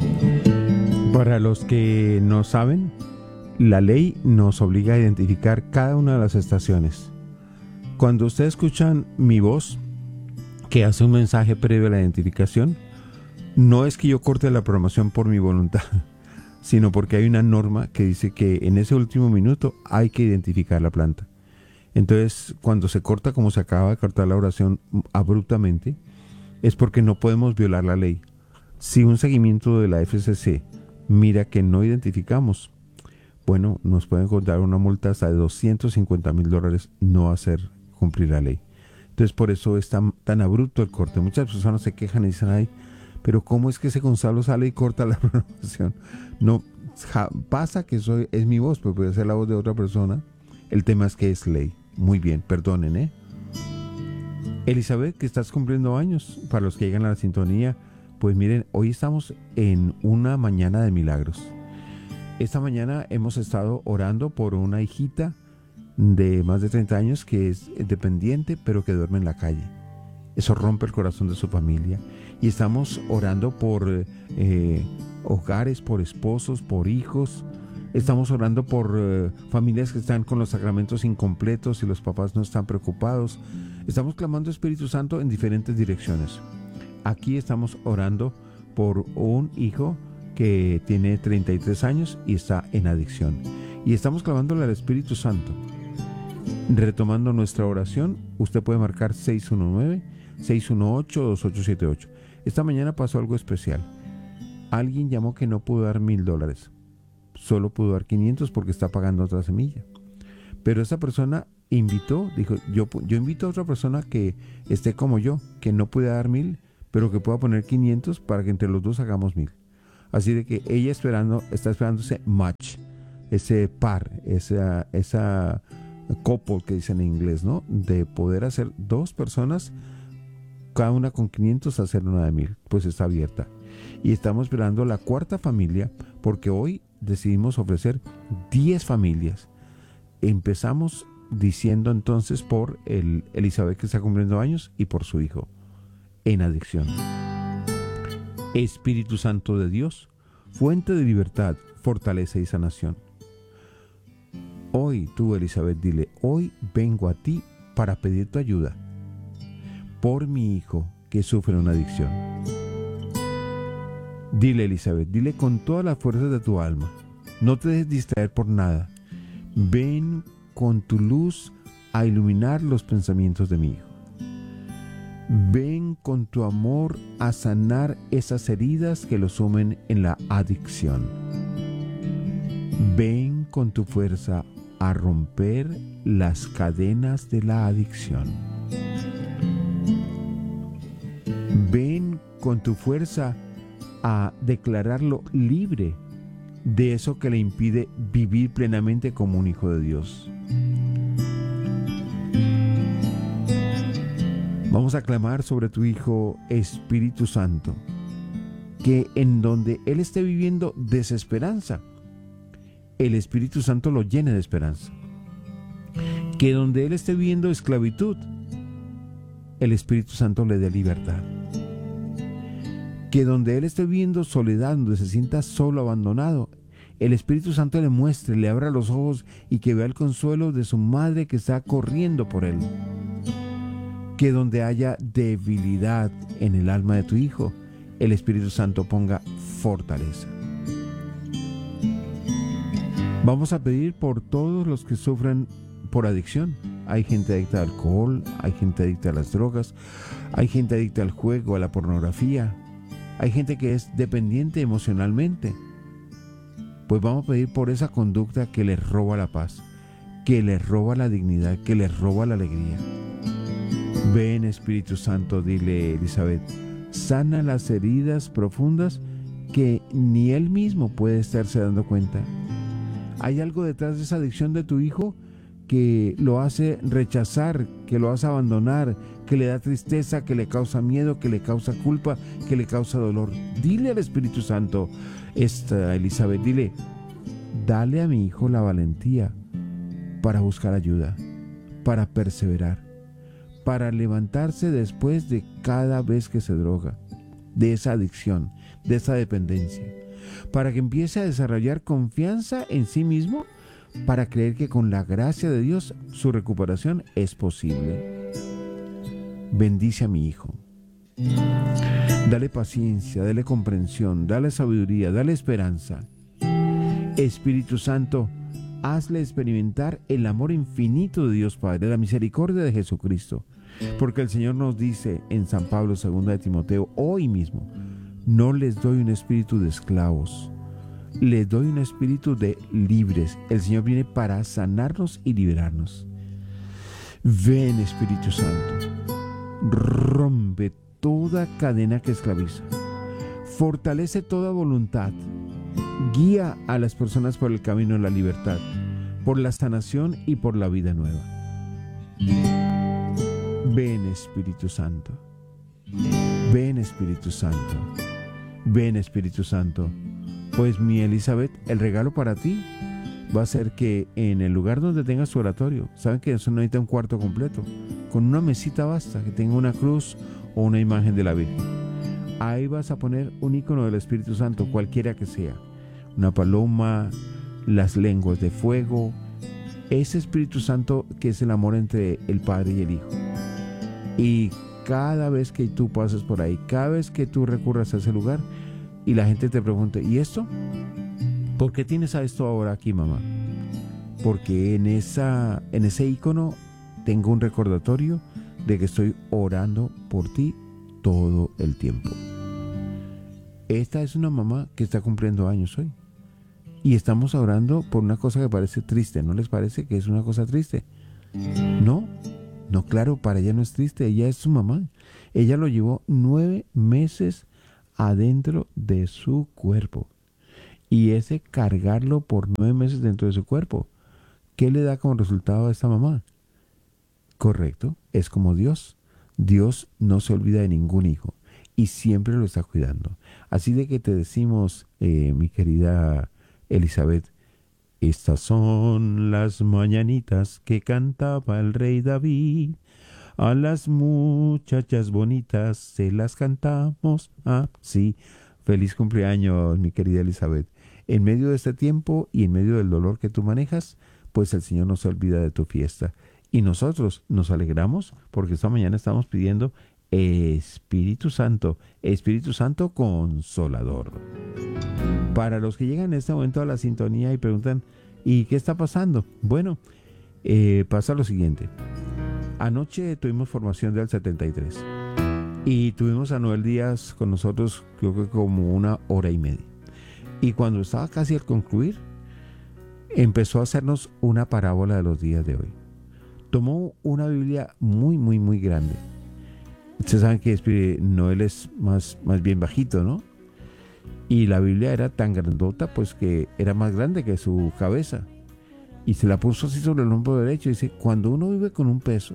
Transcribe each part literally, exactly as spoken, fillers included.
Para los que no saben, la ley nos obliga a identificar cada una de las estaciones. Cuando ustedes escuchan mi voz, que hace un mensaje previo a la identificación, no es que yo corte la programación por mi voluntad, sino porque hay una norma que dice que en ese último minuto hay que identificar la planta. Entonces, cuando se corta, como se acaba de cortar la oración abruptamente, es porque no podemos violar la ley. Si un seguimiento de la F C C mira que no identificamos, bueno, nos pueden contar una multa hasta de doscientos cincuenta mil dólares no hacer cumplir la ley. Entonces, por eso es tan, tan abrupto el corte. Muchas personas se quejan y dicen, ay, pero ¿cómo es que ese Gonzalo sale y corta la programación? No, ja, pasa que soy, es mi voz, pero puede ser la voz de otra persona. El tema es que es ley. Muy bien, perdonen, ¿eh? Elizabeth, que estás cumpliendo años, para los que llegan a la sintonía, pues miren, hoy estamos en una mañana de milagros. Esta mañana hemos estado orando por una hijita de más de treinta años que es dependiente, pero que duerme en la calle. Eso rompe el corazón de su familia. Y estamos orando por eh, hogares, por esposos, por hijos. Estamos orando por eh, familias que están con los sacramentos incompletos y los papás no están preocupados. Estamos clamando Espíritu Santo en diferentes direcciones. Aquí estamos orando por un hijo que tiene treinta y tres años y está en adicción. Y estamos clamándole al Espíritu Santo. Retomando nuestra oración, usted puede marcar seis uno nueve, seis uno ocho, dos ocho siete ocho. Esta mañana pasó algo especial. Alguien llamó que no pudo dar mil dólares. Solo pudo dar quinientos porque está pagando otra semilla. Pero esa persona invitó, dijo, yo, yo invito a otra persona que esté como yo, que no puede dar mil, pero que pueda poner quinientos para que entre los dos hagamos mil. Así de que ella esperando, está esperando ese match, ese par, esa, esa couple que dicen en inglés, ¿no? De poder hacer dos personas, cada una con quinientos, hacer una de mil. Pues está abierta. Y estamos esperando la cuarta familia, porque hoy decidimos ofrecer diez familias. Empezamos diciendo entonces por el Elizabeth que está cumpliendo años y por su hijo en adicción. Espíritu Santo de Dios, fuente de libertad, fortaleza y sanación. Hoy tú, Elizabeth, dile, hoy vengo a ti para pedir tu ayuda por mi hijo que sufre una adicción. Dile, Elizabeth, dile con todas las fuerzas de tu alma, no te dejes distraer por nada. Ven con tu luz a iluminar los pensamientos de mi hijo. Ven con tu amor a sanar esas heridas que lo sumen en la adicción. Ven con tu fuerza a romper las cadenas de la adicción. Ven con tu fuerza a declararlo libre de eso que le impide vivir plenamente como un hijo de Dios. Vamos a clamar sobre tu Hijo, Espíritu Santo, que en donde Él esté viviendo desesperanza, el Espíritu Santo lo llene de esperanza. Que donde Él esté viviendo esclavitud, el Espíritu Santo le dé libertad. Que donde Él esté viviendo soledad, donde se sienta solo, abandonado, el Espíritu Santo le muestre, le abra los ojos y que vea el consuelo de su madre que está corriendo por Él. Que donde haya debilidad en el alma de tu hijo, el Espíritu Santo ponga fortaleza. Vamos a pedir por todos los que sufren por adicción. Hay gente adicta al alcohol, hay gente adicta a las drogas, hay gente adicta al juego, a la pornografía, hay gente que es dependiente emocionalmente. Pues vamos a pedir por esa conducta que les roba la paz, que les roba la dignidad, que les roba la alegría. Ven, Espíritu Santo, dile Elizabeth, sana las heridas profundas que ni él mismo puede estarse dando cuenta. Hay algo detrás de esa adicción de tu hijo que lo hace rechazar, que lo hace abandonar, que le da tristeza, que le causa miedo, que le causa culpa, que le causa dolor. Dile al Espíritu Santo, esta Elizabeth, dile, dale a mi hijo la valentía para buscar ayuda, para perseverar, para levantarse después de cada vez que se droga, de esa adicción, de esa dependencia, para que empiece a desarrollar confianza en sí mismo, para creer que con la gracia de Dios su recuperación es posible. Bendice a mi hijo. Dale paciencia, dale comprensión, dale sabiduría, dale esperanza. Espíritu Santo, hazle experimentar el amor infinito de Dios Padre, la misericordia de Jesucristo. Porque el Señor nos dice en San Pablo, segunda de Timoteo, hoy mismo, no les doy un espíritu de esclavos, les doy un espíritu de libres. El Señor viene para sanarnos y liberarnos. Ven, Espíritu Santo, rompe toda cadena que esclaviza, fortalece toda voluntad, guía a las personas por el camino de la libertad, por la sanación y por la vida nueva. Ven, Espíritu Santo. Ven, Espíritu Santo. Ven, Espíritu Santo. Pues mi Elizabeth, el regalo para ti va a ser que en el lugar donde tengas tu oratorio, saben que eso no necesita un cuarto completo, con una mesita basta, que tenga una cruz o una imagen de la Virgen. Ahí vas a poner un icono del Espíritu Santo, cualquiera que sea, una paloma, las lenguas de fuego, ese Espíritu Santo que es el amor entre el Padre y el Hijo. Y cada vez que tú pases por ahí, cada vez que tú recurras a ese lugar y la gente te pregunte, ¿y esto? ¿Por qué tienes a esto ahora aquí, mamá? Porque en, esa, en ese icono tengo un recordatorio de que estoy orando por ti todo el tiempo. Esta es una mamá que está cumpliendo años hoy. Y estamos orando por una cosa que parece triste. ¿No les parece que es una cosa triste? No, no, claro, para ella no es triste. Ella es su mamá. Ella lo llevó nueve meses adentro de su cuerpo. Y ese cargarlo por nueve meses dentro de su cuerpo, ¿qué le da como resultado a esta mamá? Correcto, es como Dios. Dios no se olvida de ningún hijo y siempre lo está cuidando. Así de que te decimos, eh, mi querida Elizabeth, estas son las mañanitas que cantaba el rey David. A las muchachas bonitas se las cantamos así. Feliz cumpleaños, mi querida Elizabeth. En medio de este tiempo y en medio del dolor que tú manejas, pues el Señor no se olvida de tu fiesta. Y nosotros nos alegramos porque esta mañana estamos pidiendo Espíritu Santo, Espíritu Santo Consolador. Para los que llegan en este momento a la sintonía y preguntan, ¿y qué está pasando? Bueno, eh, pasa lo siguiente. Anoche tuvimos formación del setenta y tres y tuvimos a Noel Díaz con nosotros, creo que como una hora y media. Y cuando estaba casi al concluir, empezó a hacernos una parábola de los días de hoy. Tomó una Biblia muy, muy, muy grande. Ustedes saben que Noel es más, más bien bajito, ¿no? Y la Biblia era tan grandota, pues que era más grande que su cabeza. Y se la puso así sobre el hombro derecho y dice, cuando uno vive con un peso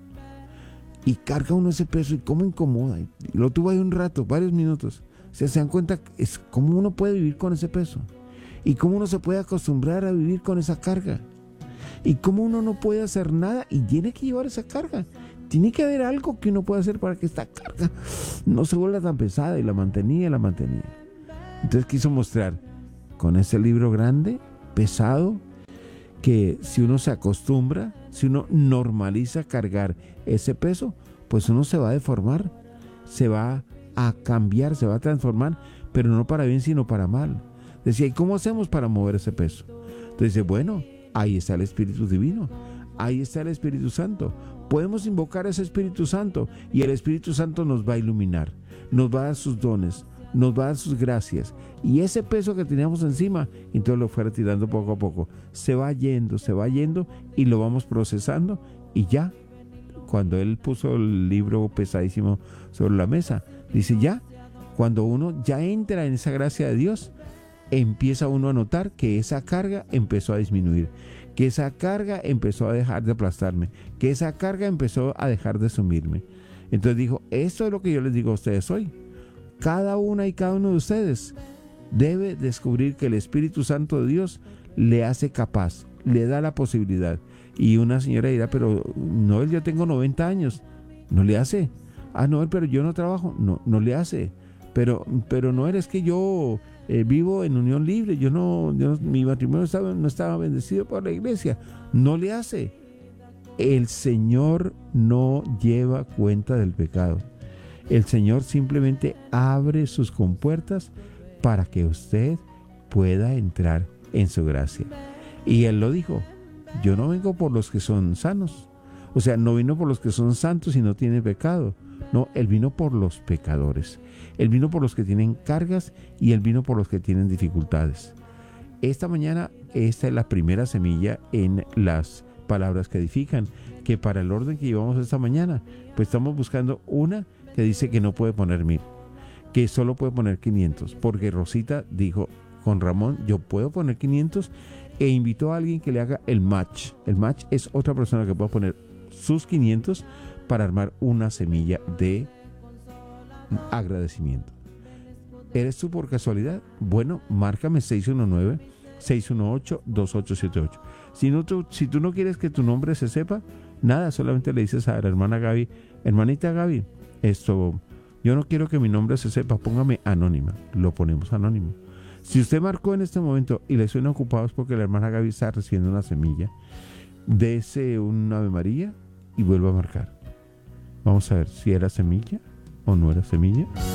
y carga uno ese peso y cómo incomoda, y lo tuvo ahí un rato, varios minutos, se, se dan cuenta es cómo uno puede vivir con ese peso y cómo uno se puede acostumbrar a vivir con esa carga y cómo uno no puede hacer nada y tiene que llevar esa carga. Tiene que haber algo que uno pueda hacer para que esta carga no se vuelva tan pesada, y la mantenía, la mantenía. Entonces quiso mostrar con ese libro grande, pesado, que si uno se acostumbra, si uno normaliza cargar ese peso, pues uno se va a deformar, se va a cambiar, se va a transformar, pero no para bien, sino para mal. Decía, ¿y cómo hacemos para mover ese peso? Entonces dice, bueno, ahí está el Espíritu Divino, ahí está el Espíritu Santo. Podemos invocar a ese Espíritu Santo y el Espíritu Santo nos va a iluminar, nos va a dar sus dones, nos va a dar sus gracias. Y ese peso que teníamos encima, entonces lo fue retirando poco a poco. Se va yendo, se va yendo y lo vamos procesando. Y ya, cuando él puso el libro pesadísimo sobre la mesa, dice ya, cuando uno ya entra en esa gracia de Dios, empieza uno a notar que esa carga empezó a disminuir, que esa carga empezó a dejar de aplastarme, que esa carga empezó a dejar de sumirme. Entonces dijo, esto es lo que yo les digo a ustedes hoy. Cada una y cada uno de ustedes debe descubrir que el Espíritu Santo de Dios le hace capaz, le da la posibilidad. Y una señora dirá, pero Noel, yo tengo noventa años, no le hace. Ah, Noel, pero yo no trabajo, no, no le hace. pero, pero no eres que yo eh, vivo en unión libre, yo no, yo, mi matrimonio estaba, no estaba bendecido por la iglesia. No le hace. El Señor no lleva cuenta del pecado. El Señor simplemente abre sus compuertas para que usted pueda entrar en su gracia. Y Él lo dijo, yo no vengo por los que son sanos. O sea, no vino por los que son santos y no tienen pecado. No, Él vino por los pecadores. Él vino por los que tienen cargas y Él vino por los que tienen dificultades. Esta mañana, esta es la primera semilla en las palabras que edifican, que para el orden que llevamos esta mañana, pues estamos buscando una que dice que no puede poner mil, que solo puede poner quinientos, porque Rosita dijo con Ramón, yo puedo poner quinientos, e invitó a alguien que le haga el match. El match es otra persona que puede poner sus quinientos para armar una semilla de agradecimiento. ¿Eres tú por casualidad? Bueno, márcame seis uno nueve, seis uno ocho, dos ocho siete ocho. Si, no, tú, si tú no quieres que tu nombre se sepa, nada, solamente le dices a la hermana Gaby, hermanita Gaby, esto, yo no quiero que mi nombre se sepa, póngame anónima. Lo ponemos anónimo. Si usted marcó en este momento y le suena ocupado es porque la hermana Gaby está recibiendo una semilla, dese un Ave María y vuelva a marcar. Vamos a ver si era semilla o no era semilla.